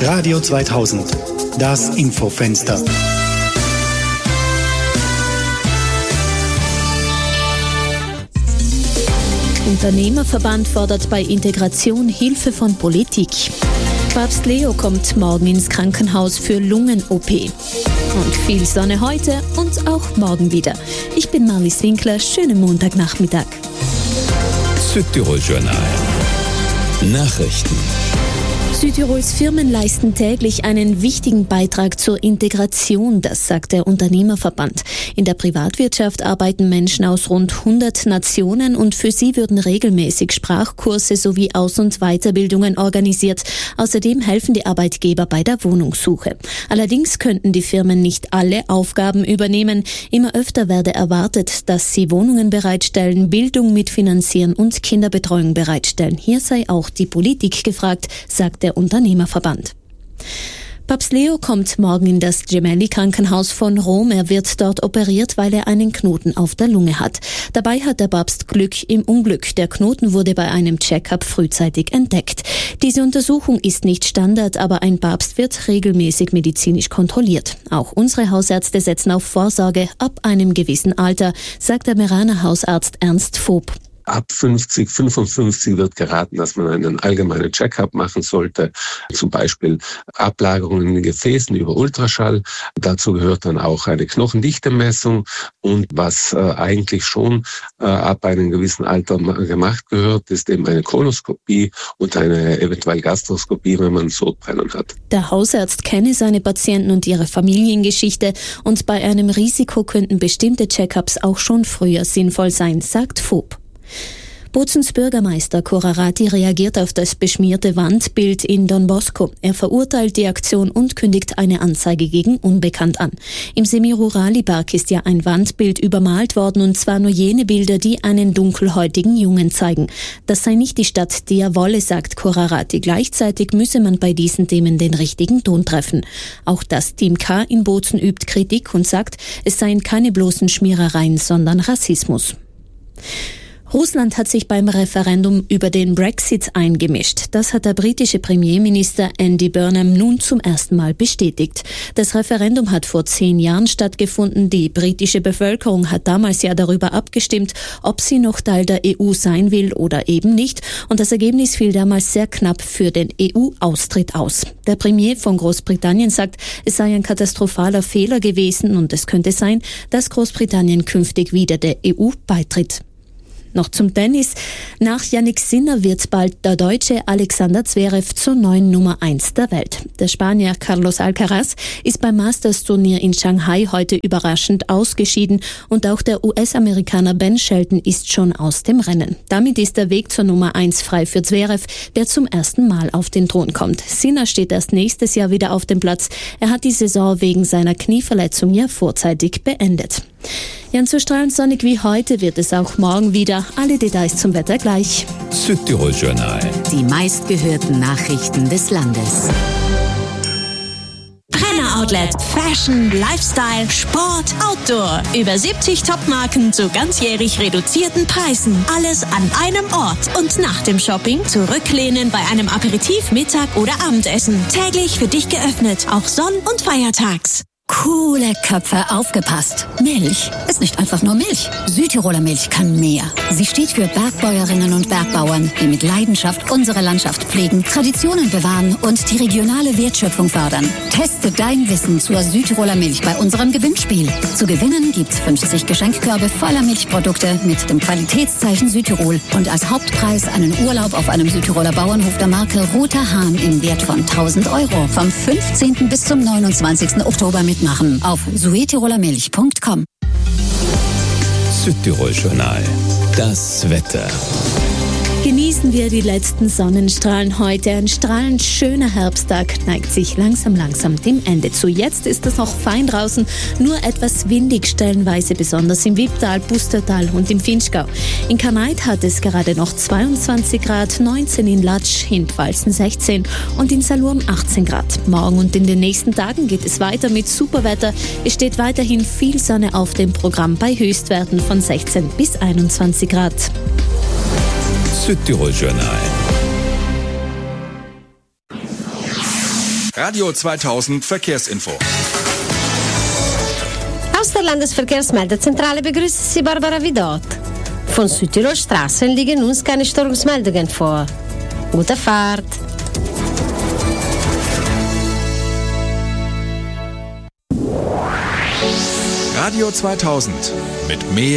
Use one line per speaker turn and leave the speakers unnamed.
Radio 2000, das Infofenster.
Unternehmerverband fordert bei Integration Hilfe von Politik. Papst Leo kommt morgen ins Krankenhaus für Lungen-OP. Und viel Sonne heute und auch morgen wieder. Ich bin Marlies Winkler, schönen Montagnachmittag.
Südtirol Journal. Nachrichten.
Südtirols Firmen leisten täglich einen wichtigen Beitrag zur Integration, das sagt der Unternehmerverband. In der Privatwirtschaft arbeiten Menschen aus rund 100 Nationen und für sie würden regelmäßig Sprachkurse sowie Aus- und Weiterbildungen organisiert. Außerdem helfen die Arbeitgeber bei der Wohnungssuche. Allerdings könnten die Firmen nicht alle Aufgaben übernehmen. Immer öfter werde erwartet, dass sie Wohnungen bereitstellen, Bildung mitfinanzieren und Kinderbetreuung bereitstellen. Hier sei auch die Politik gefragt, sagt der Unternehmerverband. Papst Leo kommt morgen in das Gemelli-Krankenhaus von Rom. Er wird dort operiert, weil er einen Knoten auf der Lunge hat. Dabei hat der Papst Glück im Unglück. Der Knoten wurde bei einem Check-up frühzeitig entdeckt. Diese Untersuchung ist nicht Standard, aber ein Papst wird regelmäßig medizinisch kontrolliert. Auch unsere Hausärzte setzen auf Vorsorge ab einem gewissen Alter, sagt der Meraner Hausarzt Ernst Vob.
Ab 50, 55 wird geraten, dass man einen allgemeinen Check-up machen sollte. Zum Beispiel Ablagerungen in den Gefäßen über Ultraschall. Dazu gehört dann auch eine Knochendichtemessung. Und was eigentlich schon ab einem gewissen Alter gemacht gehört, ist eben eine Koloskopie und eine eventuell Gastroskopie, wenn man Sodbrennen hat.
Der Hausarzt kenne seine Patienten und ihre Familiengeschichte. Und bei einem Risiko könnten bestimmte Check-ups auch schon früher sinnvoll sein, sagt Vob. Bozens Bürgermeister Corrarati reagiert auf das beschmierte Wandbild in Don Bosco. Er verurteilt die Aktion und kündigt eine Anzeige gegen Unbekannt an. Im Semirurali-Park ist ja ein Wandbild übermalt worden, und zwar nur jene Bilder, die einen dunkelhäutigen Jungen zeigen. Das sei nicht die Stadt, die er wolle, sagt Corrarati. Gleichzeitig müsse man bei diesen Themen den richtigen Ton treffen. Auch das Team K in Bozen übt Kritik und sagt, es seien keine bloßen Schmierereien, sondern Rassismus. Russland hat sich beim Referendum über den Brexit eingemischt. Das hat der britische Premierminister Andy Burnham nun zum ersten Mal bestätigt. Das Referendum hat vor 10 Jahren stattgefunden. Die britische Bevölkerung hat damals ja darüber abgestimmt, ob sie noch Teil der EU sein will oder eben nicht. Und das Ergebnis fiel damals sehr knapp für den EU-Austritt aus. Der Premier von Großbritannien sagt, es sei ein katastrophaler Fehler gewesen und es könnte sein, dass Großbritannien künftig wieder der EU beitritt. Noch zum Tennis. Nach Jannik Sinner wird bald der Deutsche Alexander Zverev zur neuen Nummer 1 der Welt. Der Spanier Carlos Alcaraz ist beim Masters-Turnier in Shanghai heute überraschend ausgeschieden und auch der US-Amerikaner Ben Shelton ist schon aus dem Rennen. Damit ist der Weg zur Nummer 1 frei für Zverev, der zum ersten Mal auf den Thron kommt. Sinner steht erst nächstes Jahr wieder auf dem Platz. Er hat die Saison wegen seiner Knieverletzung ja vorzeitig beendet. Ja, und so strahlend sonnig wie heute wird es auch morgen wieder. Alle Details zum Wetter gleich.
Südtirol Journal.
Die meistgehörten Nachrichten des Landes. Brenner Outlet. Fashion, Lifestyle, Sport, Outdoor. Über 70 Top-Marken zu ganzjährig reduzierten Preisen. Alles an einem Ort. Und nach dem Shopping zurücklehnen bei einem Aperitif, Mittag oder Abendessen. Täglich für dich geöffnet, auch Sonn- und Feiertags.
Coole Köpfe, aufgepasst. Milch ist nicht einfach nur Milch. Südtiroler Milch kann mehr. Sie steht für Bergbäuerinnen und Bergbauern, die mit Leidenschaft unsere Landschaft pflegen, Traditionen bewahren und die regionale Wertschöpfung fördern. Teste dein Wissen zur Südtiroler Milch bei unserem Gewinnspiel. Zu gewinnen gibt's 50 Geschenkkörbe voller Milchprodukte mit dem Qualitätszeichen Südtirol und als Hauptpreis einen Urlaub auf einem Südtiroler Bauernhof der Marke Roter Hahn im Wert von 1.000 €. Vom 15. bis zum 29. Oktober mitmachen auf suetirolermilch.com.
Südtirol Journal. Das Wetter.
Genießen wir die letzten Sonnenstrahlen heute. Ein strahlend schöner Herbsttag neigt sich langsam dem Ende zu. Jetzt ist es noch fein draußen, nur etwas windig stellenweise, besonders im Wipptal, Pustertal und im Vinschgau. In Kanait hat es gerade noch 22 Grad, 19 in Latsch, in Pfalzen 16 und in Salurm 18 Grad. Morgen und in den nächsten Tagen geht es weiter mit Superwetter. Es steht weiterhin viel Sonne auf dem Programm bei Höchstwerten von 16 bis 21 Grad.
Südtirol Journal.
Radio 2000 Verkehrsinfo.
Aus der Landesverkehrsmeldezentrale begrüßt Sie Barbara Vidot. Von Südtirol Straßen liegen uns keine Störungsmeldungen vor. Gute Fahrt!
Radio 2000 mit mehr